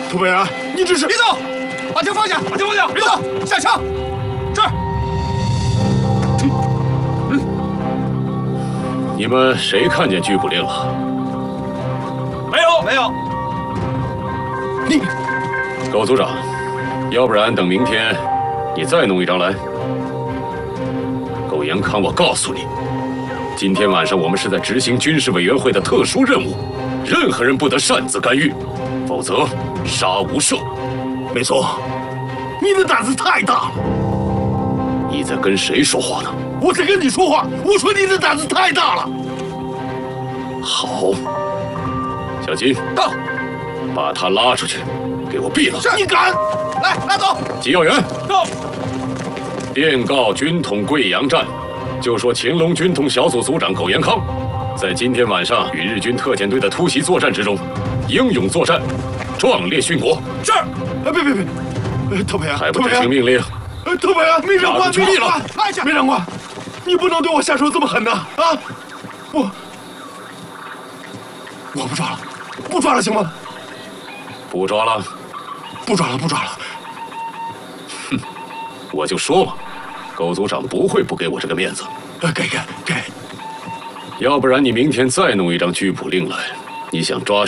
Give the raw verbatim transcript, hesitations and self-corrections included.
涂本然，你这是…… 别动！把枪放下！把枪放下！别动！下枪！这儿。 嗯。你们谁看见拘捕令了？ 没有，没有。 你， 苟组长，要不然等明天，你再弄一张来。苟延康，我告诉你，今天晚上我们是在执行军事委员会的特殊任务，任何人不得擅自干预，否则杀无赦。 没错，你的胆子太大了。 你在跟谁说话呢？ 我在跟你说话。我说你的胆子太大了。 好，小金到， 把他拉出去，给我毙了！ 你敢？ 来，拉走。 急要员到。 电告军统贵阳站，就说秦龙军统小组组长苟延康，在今天晚上与日军特遣队的突袭作战之中，英勇作战，壮烈殉国。 是。 啊，别别别，涂本然， 还不执行命令？ 呃，涂本然，梅长官， 注意了， 按下。 梅长官，你不能对我下手这么狠的啊！我我不抓了，不抓了，行吗？ 不抓了， 不抓了，不抓了。 哼，我就说嘛，苟组长不会不给我这个面子。 呃，给给给。 要不然你明天再弄一张拘捕令来，你想抓